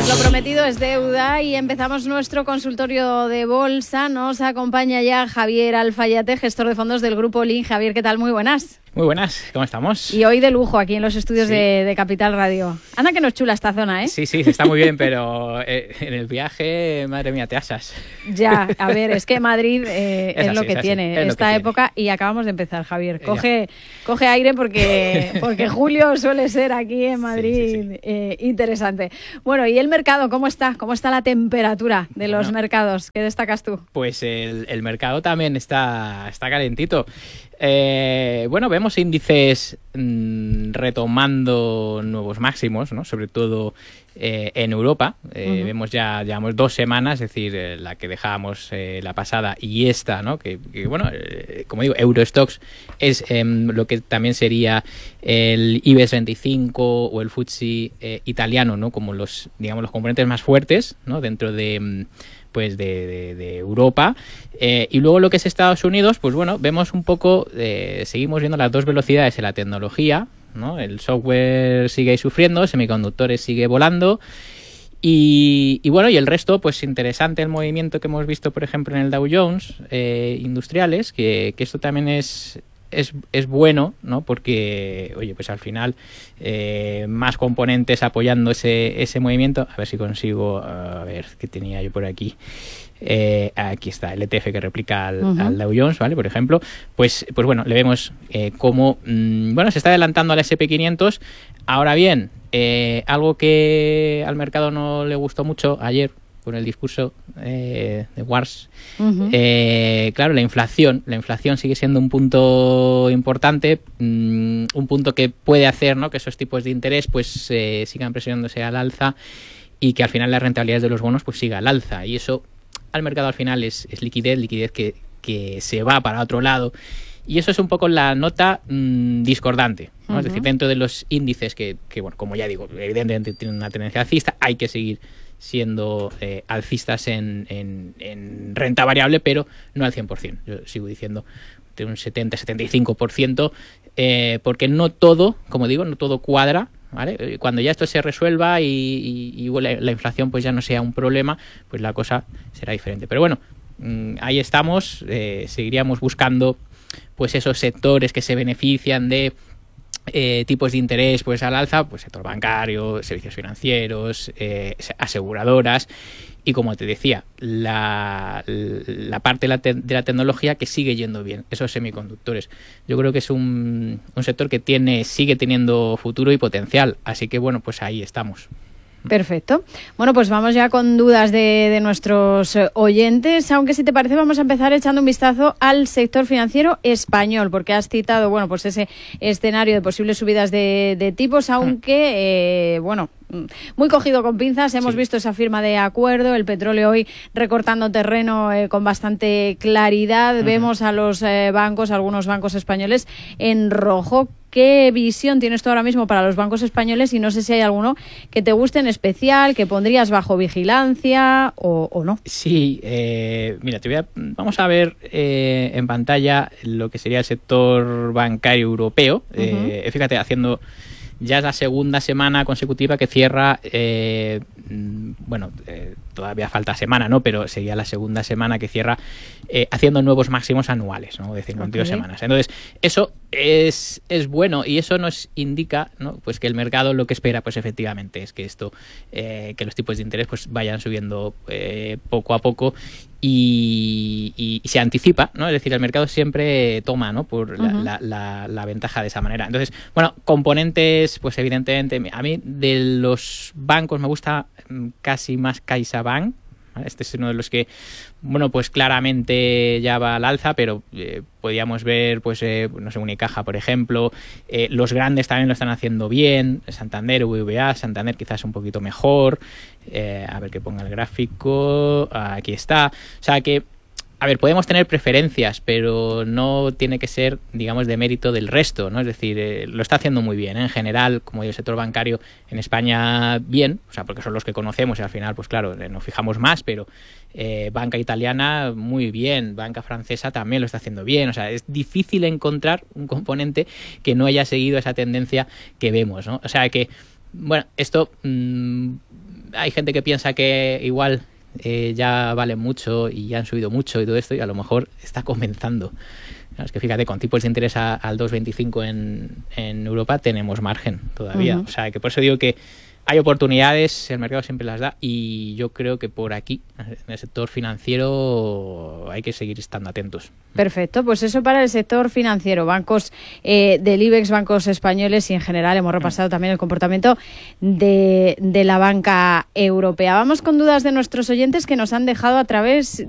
Lo prometido es deuda y empezamos nuestro consultorio de bolsa. Nos acompaña ya Javier Alfayate, gestor de fondos del Grupo Link. Javier, ¿qué tal? Muy buenas. Muy buenas, ¿cómo estamos? Y hoy de lujo aquí en los estudios de Capital Radio. Anda que no es chula esta zona, ¿eh? Sí, está muy bien, pero en el viaje, madre mía, te asas. Ya, a ver, es que Madrid es lo que tiene es esta época y acabamos de empezar, Javier. Coge aire porque julio suele ser aquí en Madrid interesante. Bueno, ¿y el mercado cómo está? ¿Cómo está la temperatura de los mercados? ¿Qué destacas tú? Pues el mercado también está calentito. Vemos índices retomando nuevos máximos, ¿no? Sobre todo en Europa. Vemos llevamos 2 semanas, es decir, la que dejábamos la pasada y esta, ¿no? Como digo, Eurostoxx es lo que también sería el IBEX 25 o el FTSE italiano, ¿no? Como los componentes más fuertes, ¿no? Dentro de Europa. Y luego lo que es Estados Unidos, pues bueno, vemos un poco, seguimos viendo las 2 velocidades en la tecnología, ¿no? El software sigue sufriendo, semiconductores sigue volando y el resto, pues interesante el movimiento que hemos visto, por ejemplo, en el Dow Jones industriales, que esto también es bueno, ¿no? Porque, oye, pues al final más componentes apoyando ese movimiento. A ver si consigo, a ver, ¿qué tenía yo por aquí? Aquí está, el ETF que replica al Dow Jones, ¿vale? Por ejemplo, pues bueno, le vemos cómo, se está adelantando al S&P 500. Ahora bien, algo que al mercado no le gustó mucho ayer, con el discurso de Wars. Claro, la inflación sigue siendo un punto importante, un punto que puede hacer, ¿no?, que esos tipos de interés pues sigan presionándose al alza y que al final las rentabilidades de los bonos pues siga al alza, y eso al mercado al final es liquidez que se va para otro lado. Y eso es un poco la nota discordante, ¿no? Es decir, dentro de los índices que bueno, como ya digo, evidentemente tienen una tendencia alcista, hay que seguir siendo alcistas en renta variable, pero no al 100%. Yo sigo diciendo de un 70-75%, porque no todo, como digo, no todo cuadra, ¿vale? Cuando ya esto se resuelva y la inflación pues ya no sea un problema, pues la cosa será diferente. Pero bueno, ahí estamos, seguiríamos buscando pues esos sectores que se benefician de tipos de interés pues al alza, pues sector bancario, servicios financieros, aseguradoras, y como te decía, la parte de la tecnología que sigue yendo bien, esos semiconductores. Yo creo que es un sector que sigue teniendo futuro y potencial, así que bueno, pues ahí estamos. Perfecto. Bueno, pues vamos ya con dudas de nuestros oyentes, aunque si te parece vamos a empezar echando un vistazo al sector financiero español, porque has citado, bueno, pues ese escenario de posibles subidas de tipos, aunque, muy cogido con pinzas. Hemos visto esa firma de acuerdo, el petróleo hoy recortando terreno con bastante claridad. Vemos a los algunos bancos españoles en rojo. ¿Qué visión tienes tú ahora mismo para los bancos españoles? Y no sé si hay alguno que te guste en especial, que pondrías bajo vigilancia o no. Sí, mira, vamos a ver en pantalla lo que sería el sector bancario europeo. Fíjate, haciendo... Ya es la segunda semana consecutiva que cierra, todavía falta semana, ¿no? Pero sería la segunda semana que cierra haciendo nuevos máximos anuales, ¿no? De 52 semanas. Entonces, eso es bueno, y eso nos indica, ¿no?, pues que el mercado lo que espera, pues efectivamente, es que que los tipos de interés pues vayan subiendo poco a poco y se anticipa, ¿no? Es decir, el mercado siempre toma, ¿no?, por la ventaja de esa manera. Entonces, bueno, componentes, pues evidentemente, a mí de los bancos me gusta casi más CaixaBank. Este es uno de los que, pues claramente ya va al alza, pero podríamos ver, Unicaja, por ejemplo. Los grandes también lo están haciendo bien. Santander, BBVA, Santander quizás un poquito mejor. A ver que ponga el gráfico. Aquí está. O sea que, a ver, podemos tener preferencias, pero no tiene que ser, digamos, de mérito del resto, ¿no? Es decir, lo está haciendo muy bien, ¿eh? En general, como digo, el sector bancario en España bien, o sea, porque son los que conocemos y al final, pues claro, nos fijamos más, pero banca italiana muy bien, banca francesa también lo está haciendo bien. O sea, es difícil encontrar un componente que no haya seguido esa tendencia que vemos, ¿no? O sea que, bueno, esto hay gente que piensa que igual ya valen mucho y ya han subido mucho y todo esto, y a lo mejor está comenzando. Es que fíjate, con tipos de interés al 2,25 en Europa tenemos margen todavía. O sea, que por eso digo que hay oportunidades, el mercado siempre las da, y yo creo que por aquí, en el sector financiero, hay que seguir estando atentos. Perfecto, pues eso para el sector financiero, bancos del IBEX, bancos españoles, y en general hemos repasado también el comportamiento de la banca europea. Vamos con dudas de nuestros oyentes que nos han dejado a través